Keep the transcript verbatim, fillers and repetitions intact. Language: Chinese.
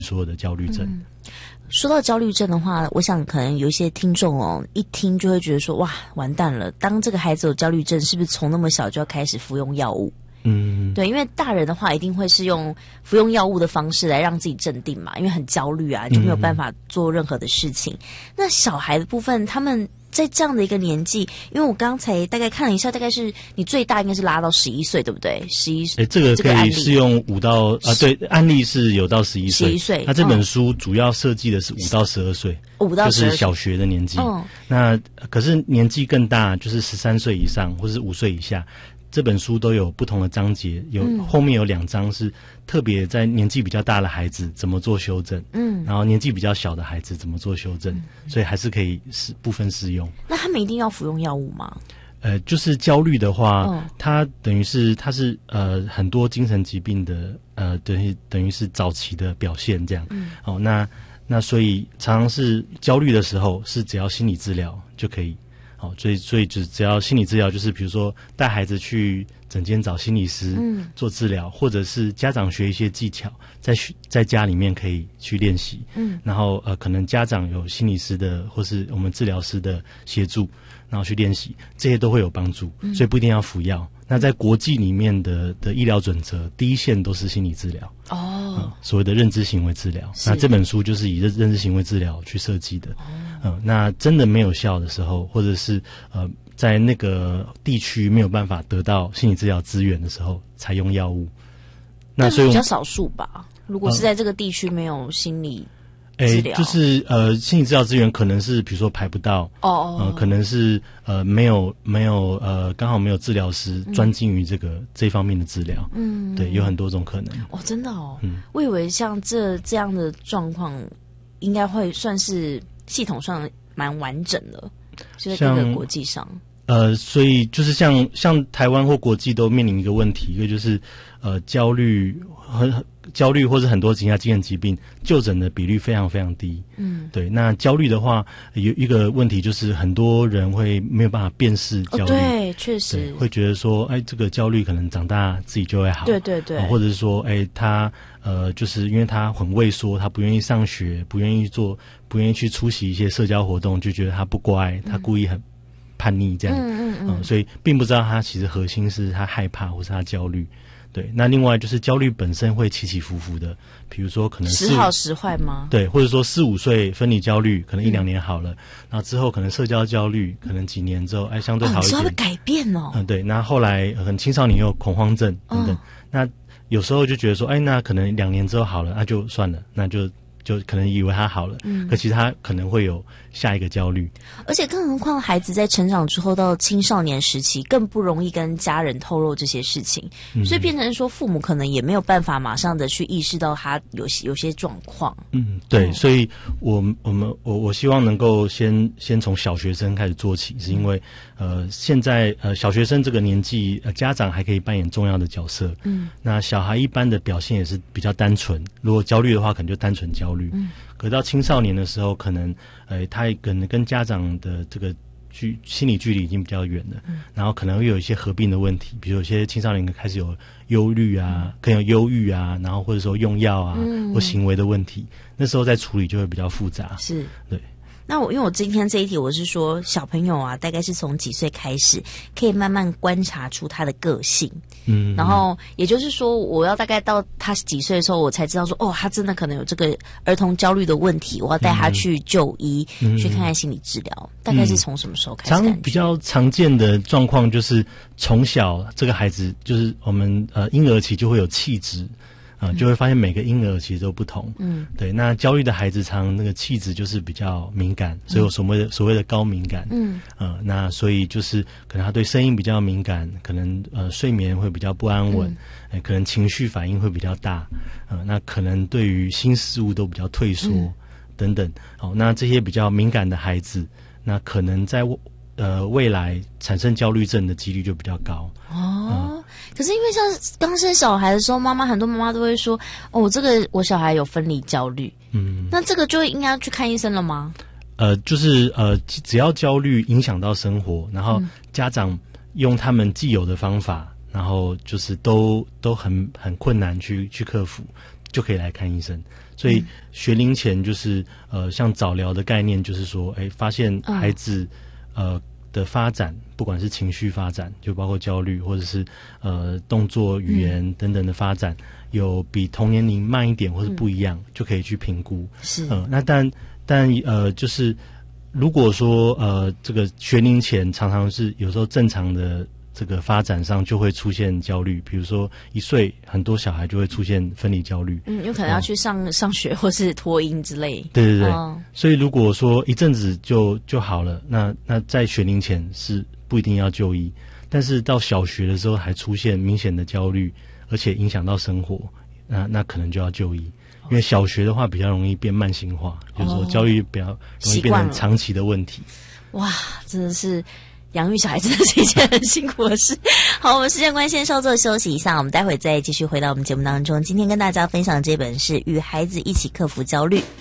所有的焦虑症。嗯， 说到焦虑症的话，我想可能有一些听众哦，一听就会觉得说，哇，完蛋了！当这个孩子有焦虑症，是不是从那么小就要开始服用药物？ 嗯， 对，因为大人的话一定会是用服用药物的方式来让自己镇定嘛，因为很焦虑啊，就没有办法做任何的事情。嗯、那小孩的部分，他们在这样的一个年纪，因为我刚才大概看了一下，大概是你最大应该是拉到十一岁，对不对？十一岁， 这个可以适用五到啊，对，案例是有到十一岁。 十一岁， 那这本书主要设计的是五到十二岁， 五到十二岁就是小学的年纪。哦，那可是年纪更大，就是十三岁以上或是五岁以下。这本书都有不同的章节，有、嗯、后面有两章是特别在年纪比较大的孩子怎么做修正，嗯，然后年纪比较小的孩子怎么做修正，嗯、所以还是可以是部分适用。 那他们一定要服用药物吗？ 呃，就是焦虑的话，哦、它等于是它是呃很多精神疾病的呃等于等于是早期的表现这样。嗯，哦，那那所以常常是焦虑的时候，是只要心理治疗就可以。好，所以所以只只要心理治疗，就是比如说带孩子去诊间找心理师做治疗，嗯、或者是家长学一些技巧，在在家里面可以去练习。嗯，然后呃，可能家长有心理师的或是我们治疗师的协助，然后去练习，这些都会有帮助。嗯、所以不一定要服药。那在国际里面的的医疗准则，第一线都是心理治疗哦、嗯，所谓的认知行为治疗。那这本书就是以认认知行为治疗去设计的。哦，嗯，那真的没有效的时候，或者是呃在那个地区没有办法得到心理治疗资源的时候，才用药物。那所以比较少数吧。如果是在这个地区没有心理。 诶，就是呃，心理治疗资源可能是比如说排不到哦哦、呃，可能是呃没有没有呃刚好没有治疗师专精于这个、嗯、这方面的治疗，嗯，对，有很多种可能。 哦，真的哦，嗯，我以为像这这样的状况，应该会算是系统上蛮完整的，就在各个国际上。 呃，所以就是像像台湾或国际都面临一个问题，一个就是呃焦虑和焦虑或是很多其他精神疾病就诊的比率非常非常低。嗯，对。那焦虑的话，有一个问题就是很多人会没有办法辨识焦虑，哦、 对，确实会觉得说，哎，这个焦虑可能长大自己就会好， 对对对， 呃、或者是说，哎，他呃，就是因为他很畏缩，他不愿意上学，不愿意做，不愿意去出席一些社交活动，就觉得他不乖，他故意很叛逆这样，嗯嗯嗯、呃，所以并不知道他其实核心是他害怕或是他焦虑。对，那另外就是焦虑本身会起起伏伏的，比如说可能时好时坏吗？ 对，或者说四五岁分离焦虑，可能一两年好了，嗯、然后之后可能社交焦虑，可能几年之后，哎，相对好一点， 哦、会改变哦。 嗯，对，那后来可能青少年有恐慌症等等，哦、那有时候就觉得说，哎，那可能两年之后好了，那就算了，那就。就可能以为他好了，嗯，可其实他可能会有下一个焦虑， 而且更何况孩子在成长之后到青少年时期，更不容易跟家人透露这些事情，嗯、所以变成说父母可能也没有办法马上的去意识到他有有些状况。 嗯，对，嗯、所以我我们我我希望能够先先从小学生开始做起，是因为呃现在呃小学生这个年纪，呃家长还可以扮演重要的角色，嗯，那小孩一般的表现也是比较单纯，如果焦虑的话，可能就单纯焦虑。嗯，可到青少年的时候，可能呃，他可能跟家长的这个距心理距离已经比较远了，嗯、然后可能会有一些合并的问题，比如有些青少年开始有忧虑啊，嗯、可能有忧郁啊，然后或者说用药啊，嗯、或行为的问题，那时候在处理就会比较复杂。 是， 对。 那我因为我今天这一题我是说小朋友啊，大概是从几岁开始可以慢慢观察出他的个性，嗯，然后也就是说我要大概到他几岁的时候，我才知道说哦，他真的可能有这个儿童焦虑的问题，我要带他去就医，嗯、去看看心理治疗。嗯、大概是从什么时候开始？ 常比较常见的状况就是从小这个孩子就是我们呃婴儿期就会有气质。啊、呃，就会发现每个婴儿其实都不同。嗯，对。那焦虑的孩子常那个气质就是比较敏感，所以有所谓的所谓的高敏感。嗯，呃，那所以就是可能他对声音比较敏感，可能呃睡眠会比较不安稳，嗯、呃，可能情绪反应会比较大。呃，那可能对于新事物都比较退缩、嗯、等等。好，那这些比较敏感的孩子，那可能在呃未来产生焦虑症的几率就比较高。 哦。嗯，可是因为像刚生小孩的时候，妈妈很多妈妈都会说，哦，这个我小孩有分离焦虑，嗯，那这个就应该去看医生了吗？ 呃，就是呃，只要焦虑影响到生活，然后家长用他们既有的方法，然后就是都都很很困难去去克服，就可以来看医生。 所以学龄前就是呃，像早疗的概念，就是说，哎，发现孩子、嗯、呃的发展，不管是情绪发展，就包括焦虑，或者是呃动作、语言等等的发展，嗯、有比同年龄慢一点或是不一样，嗯、就可以去评估。 是， 呃，那但但呃，就是如果说呃，这个学龄前常常是有时候正常的。这个发展上就会出现焦虑，比如说一岁很多小孩就会出现分离焦虑， 嗯，有可能要去上、嗯、上学或是托婴之类。 对对对， 哦、 所以如果说一阵子就就好了，那那在学龄前是不一定要就医，但是到小学的时候还出现明显的焦虑，而且影响到生活，那那可能就要就医，因为小学的话比较容易变慢性化，哦、就是说焦虑比较容易变成长期的问题。 哇，真的是。养育小孩真的是一件很辛苦的事。好，我们时间关系，先稍作休息一下，我们待会再继续回到我们节目当中。今天跟大家分享的这本是《与孩子一起克服焦虑》。